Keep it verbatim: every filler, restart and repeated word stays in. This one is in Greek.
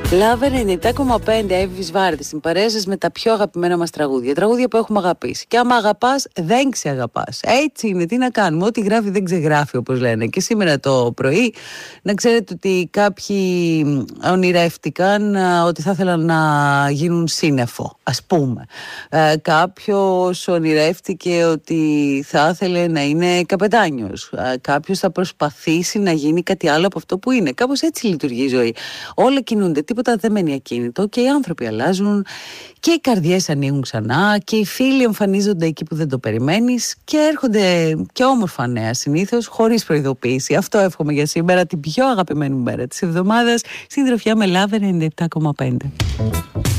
Λάβε ενενήντα επτά κόμμα πέντε, Εύης Βάρδης, στην παρέα σας με τα πιο αγαπημένα μας τραγούδια. Τραγούδια που έχουμε αγαπήσει. Και άμα αγαπάς, δεν ξεαγαπάς. Έτσι είναι, τι να κάνουμε. Ό,τι γράφει δεν ξεγράφει, όπως λένε. Και σήμερα το πρωί, να ξέρετε ότι κάποιοι ονειρεύτηκαν ότι θα ήθελαν να γίνουν σύννεφο, ας πούμε. Ε, κάποιος ονειρεύτηκε ότι θα ήθελε να είναι καπετάνιος. Ε, κάποιος θα προσπαθήσει να γίνει κάτι άλλο από αυτό που είναι. Κάπως έτσι λειτουργεί η ζωή. Όλα κινούνται, τίποτα δεν μένει ακίνητο και οι άνθρωποι αλλάζουν και οι καρδιές ανοίγουν ξανά και οι φίλοι εμφανίζονται εκεί που δεν το περιμένεις και έρχονται και όμορφα νέα συνήθως χωρίς προειδοποίηση. Αυτό εύχομαι για σήμερα, την πιο αγαπημένη μέρα της εβδομάδας, συντροφιά με Λάβε ενενήντα επτά κόμμα πέντε.